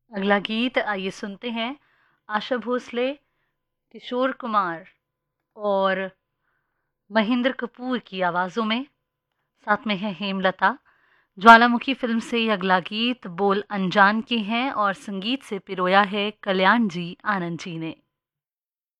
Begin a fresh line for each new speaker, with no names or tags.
अगला गीत आइए सुनते हैं आशा भोसले, किशोर कुमार और महेंद्र कपूर की आवाज़ों में, साथ में है हेमलता। ज्वालामुखी फिल्म से ये अगला गीत बोल अनजान के हैं और संगीत से पिरोया है कल्याण जी आनंद जी ने।